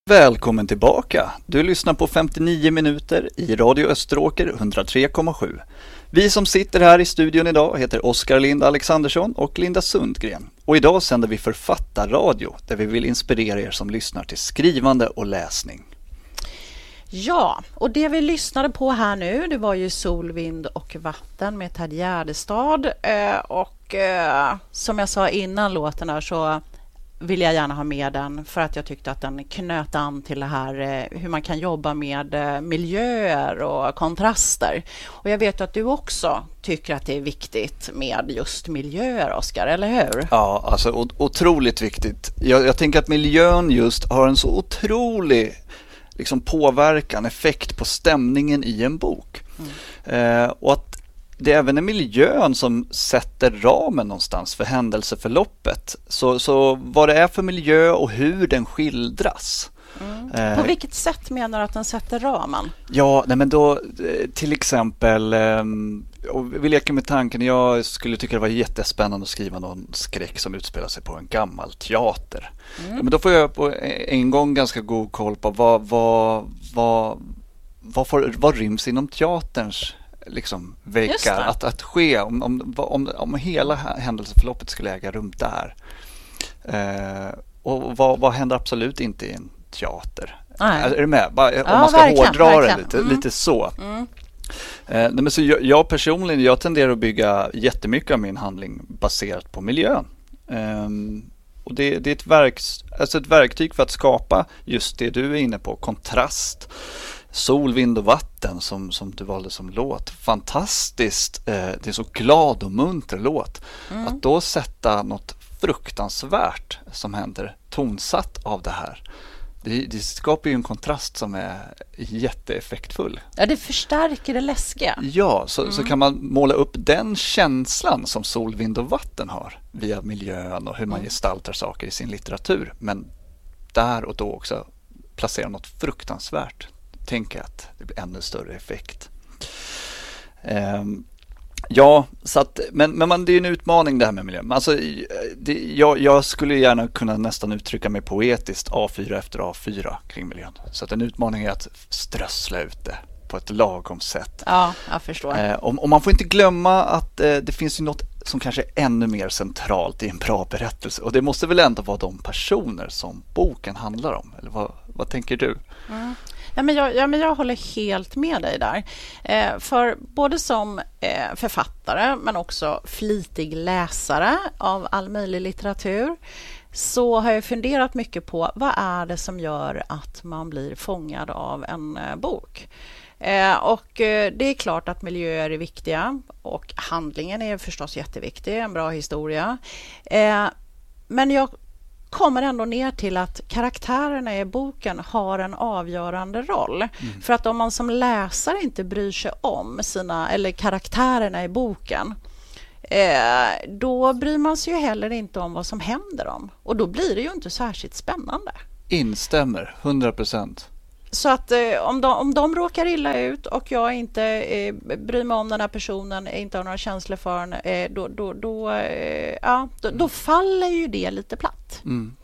Välkommen tillbaka! Du lyssnar på 59 minuter i Radio Österåker 103,7. Vi som sitter här i studion idag heter Oskar Lind Alexandersson och Linda Sundgren. Och idag sänder vi författarradio där vi vill inspirera er som lyssnar till skrivande och läsning. Ja, och det vi lyssnade på här nu, det var ju Sol, vind och vatten med Ted Gärdestad. Och som jag sa innan låten här så vill jag gärna ha med den för att jag tyckte att den knöt an till det här hur man kan jobba med miljöer och kontraster. Och jag vet att du också tycker att det är viktigt med just miljöer, Oskar, eller hur? Ja, alltså otroligt viktigt. Jag tänker att miljön just har en så otrolig påverkan, effekt på stämningen i en bok. Och att det är även miljön som sätter ramen någonstans för händelseförloppet. Så vad det är för miljö och hur den skildras. På vilket sätt menar du att den sätter ramen? Ja, men då till exempel, och vi leker med tanken, jag skulle tycka det var jättespännande att skriva någon skräck som utspelar sig på en gammal teater. Ja, men då får jag på en gång ganska god koll på vad ryms inom teaterns väggar att ske om hela händelseförloppet skulle äga rum där. Och vad händer absolut inte i en teater? Är du med? Om man ska hårdra det lite så. Men så jag personligen, jag tenderar att bygga jättemycket av min handling baserat på miljön. Och det är ett verktyg för att skapa just det du är inne på, kontrast. Sol, vind och vatten som du valde som låt. Fantastiskt. Det är så glad och munter låt. Att då sätta något fruktansvärt som händer tonsatt av det här. Det skapar ju en kontrast som är jätteeffektfull. Ja, det förstärker det läskiga. Ja, så kan man måla upp den känslan som sol, vind och vatten har via miljön och hur man gestaltar saker i sin litteratur. Men där och då också placera något fruktansvärt. Tänker att det blir ännu större effekt. Ja, så att, men det är en utmaning det här med miljön. Alltså, jag skulle gärna kunna nästan uttrycka mig poetiskt A4 efter A4 kring miljön. Så att en utmaning är att strössla ut det på ett lagom sätt. Ja, jag förstår. Och man får inte glömma att det finns ju något som kanske är ännu mer centralt i en bra berättelse. Och det måste väl ändå vara de personer som boken handlar om. Eller vad tänker du? Ja, men jag håller helt med dig där. För både som författare men också flitig läsare av all möjlig litteratur så har jag funderat mycket på vad är det som gör att man blir fångad av en bok. Och det är klart att miljöer är viktiga och handlingen är förstås jätteviktig, en bra historia. Men jag kommer ändå ner till att karaktärerna i boken har en avgörande roll. För att om man som läsare inte bryr sig om karaktärerna i boken, då bryr man sig ju heller inte om vad som händer dem. Och då blir det ju inte särskilt spännande. Instämmer, 100%. Så att om de råkar illa ut och jag inte bryr mig om den här personen, inte har några känslor för den, då faller ju det lite platt.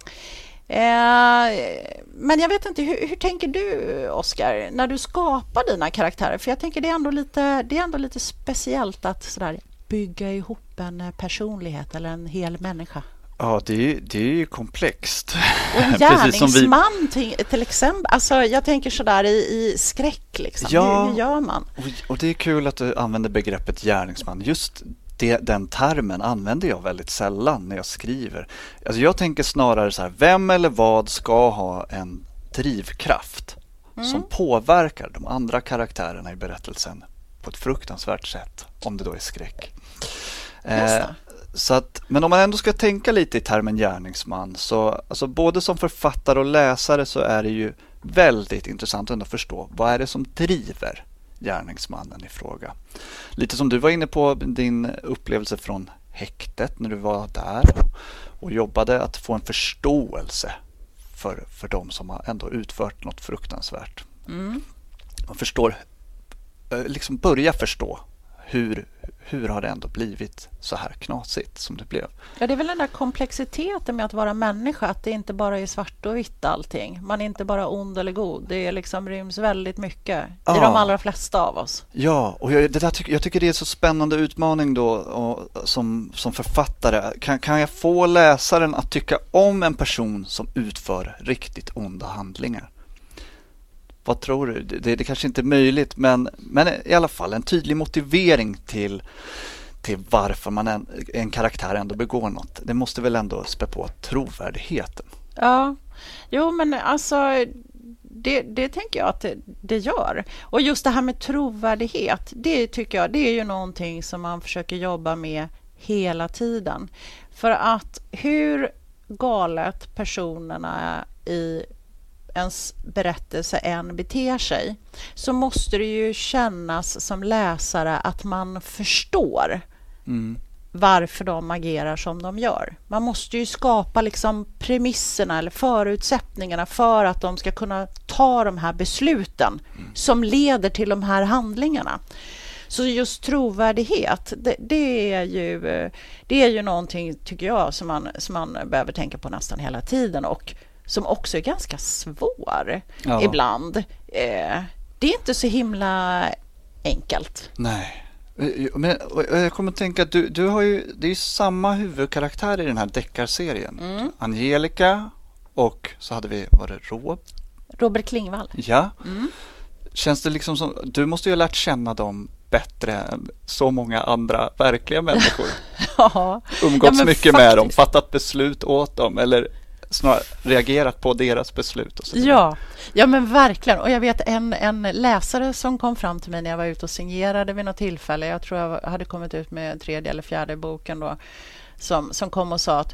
Men jag vet inte, hur tänker du, Oskar, när du skapar dina karaktärer? För jag tänker det är ändå lite speciellt att sådär bygga ihop en personlighet eller en hel människa. Ja, det är ju komplext. Och en gärningsman till exempel. Alltså, jag tänker sådär i skräck. Ja, hur gör man? Och det är kul att du använder begreppet gärningsman. Just den termen använder jag väldigt sällan när jag skriver. Alltså, jag tänker snarare så här, vem eller vad ska ha en drivkraft som påverkar de andra karaktärerna i berättelsen på ett fruktansvärt sätt, om det då är skräck. Så att, men om man ändå ska tänka lite i termen gärningsman så alltså både som författare och läsare så är det ju väldigt intressant att förstå vad är det som driver gärningsmannen i fråga. Lite som du var inne på din upplevelse från häktet när du var där och jobbade, att få en förståelse för de som har ändå utfört något fruktansvärt. Man förstår, börja förstå hur har det ändå blivit så här knasigt som det blev? Ja, det är väl den där komplexiteten med att vara människa, att det inte bara är svart och vitt allting. Man är inte bara ond eller god. Det är liksom ryms väldigt mycket i de allra flesta av oss. Ja, och jag tycker det är en så spännande utmaning då som författare. Kan jag få läsaren att tycka om en person som utför riktigt onda handlingar? Vad tror du? Det kanske inte är möjligt, men i alla fall en tydlig motivering till varför en karaktär ändå begår något. Det måste väl ändå spä på trovärdigheten. Ja, jo men alltså det tänker jag att det gör. Och just det här med trovärdighet, det tycker jag, det är ju någonting som man försöker jobba med hela tiden. För att hur galet personerna i ens berättelse än beter sig, så måste det ju kännas som läsare att man förstår varför de agerar som de gör. Man måste ju skapa liksom premisserna eller förutsättningarna för att de ska kunna ta de här besluten som leder till de här handlingarna. Så just trovärdighet, det är ju någonting, tycker jag, som man behöver tänka på nästan hela tiden, och som också är ganska svår ibland. Det är inte så himla enkelt. Nej. Men jag kommer att tänka att du har ju, det är ju samma huvudkaraktär i den här deckarserien. Angelica, och så hade vi, var det Robert Klingvall. Ja. Känns det liksom som, du måste ju ha lärt känna dem bättre än så många andra verkliga människor. Ja. Umgåtts mycket med dem, fattat beslut åt dem, eller snarare reagerat på deras beslut och så vidare. Ja men verkligen. Och jag vet en läsare som kom fram till mig när jag var ute och signerade vid något tillfälle. Jag tror jag hade kommit ut med 3:e eller 4:e boken då, som kom och sa att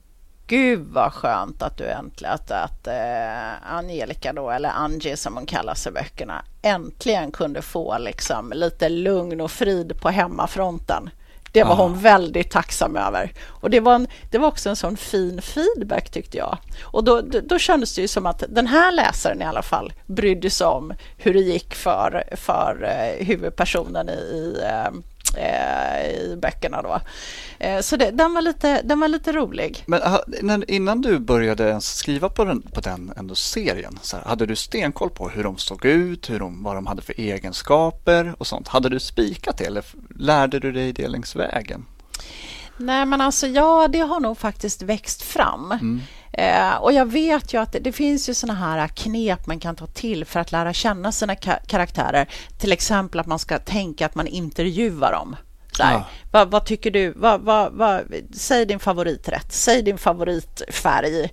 gud vad skönt att du äntligen att Angelica då, eller Angie som hon kallas i böckerna, äntligen kunde få liksom lite lugn och frid på hemmafronten. Det var hon väldigt tacksam över. Och det var också en sån fin feedback, tyckte jag. Och då kändes det ju som att den här läsaren i alla fall brydde sig om hur det gick för huvudpersonen i böckerna då. Så den var lite rolig. Men innan du började skriva på den ändå serien, så här, hade du stenkoll på hur de såg ut, vad de hade för egenskaper och sånt? Hade du spikat det, eller lärde du dig det längs vägen? Nej, men alltså det har nog faktiskt växt fram. Och jag vet ju att det finns ju såna här knep man kan ta till för att lära känna sina karaktärer. Till exempel att man ska tänka att man intervjuar dem. Vad tycker du? Säg din favoriträtt. Säg din favoritfärg.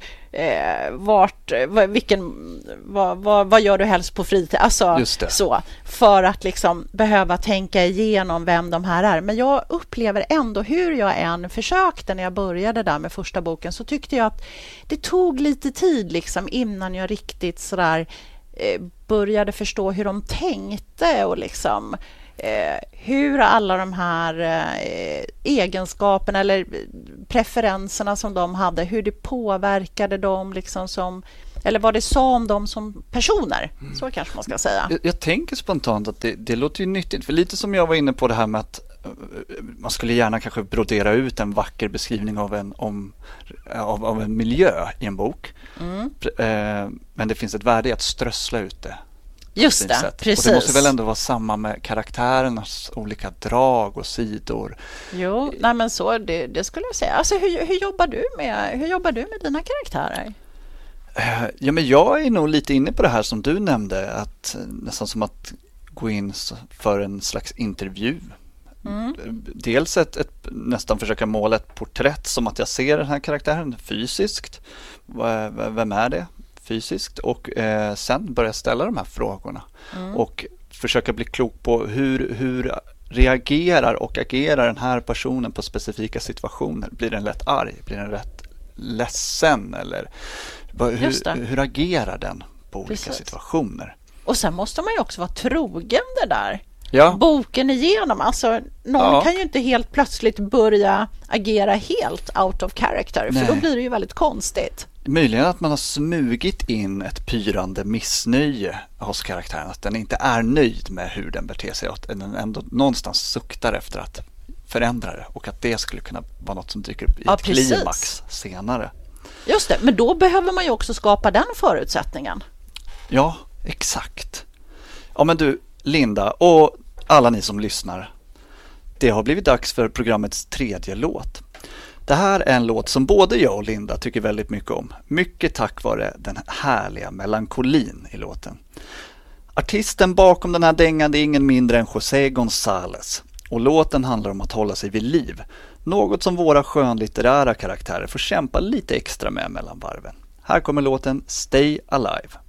Vad gör du helst på fritid? Alltså, så. För att liksom behöva tänka igenom vem de här är. Men jag upplever ändå, hur jag än försökte när jag började där med första boken, så tyckte jag att det tog lite tid liksom innan jag riktigt sådär började förstå hur de tänkte och liksom hur alla de här egenskaperna eller preferenserna som de hade, hur det påverkade dem liksom eller vad det sa om dem som personer. Så kanske man ska säga. Jag tänker spontant att det låter ju nyttigt, för lite som jag var inne på det här med att man skulle gärna kanske brodera ut en vacker beskrivning av en miljö i en bok. Men det finns ett värde i att strössla ut det. Just det, precis. Och det måste väl ändå vara samma med karaktärernas olika drag och sidor. Jo, nej men så det skulle jag säga. Alltså hur jobbar du med dina karaktärer? Ja, men jag är nog lite inne på det här som du nämnde, att nästan som att gå in för en slags intervju. Dels nästan försöka måla ett porträtt som att jag ser den här karaktären fysiskt. Vem är det? Fysiskt, och sen börja ställa de här frågorna och försöka bli klok på hur reagerar och agerar den här personen på specifika situationer. Blir den lätt arg? Blir den rätt ledsen? Eller hur agerar den på olika situationer? Och sen måste man ju också vara trogen det där. Ja. Boken igenom. Alltså, någon kan ju inte helt plötsligt börja agera helt out of character. För då blir det ju väldigt konstigt. Möjligen att man har smugit in ett pyrande missnöje hos karaktären. Att den inte är nöjd med hur den beter sig. Att den ändå någonstans suktar efter att förändra det och att det skulle kunna vara något som dyker upp i Ja, ett precis. klimax senare. Just det, men då behöver man ju också skapa den förutsättningen. Ja, exakt. Ja, men du, Linda och alla ni som lyssnar. Det har blivit dags för programmets 3:e låt. Det här är en låt som både jag och Linda tycker väldigt mycket om. Mycket tack vare den härliga melankolin i låten. Artisten bakom den här dängan är ingen mindre än José González. Och låten handlar om att hålla sig vid liv. Något som våra skönlitterära karaktärer får kämpa lite extra med mellan varven. Här kommer låten Stay Alive.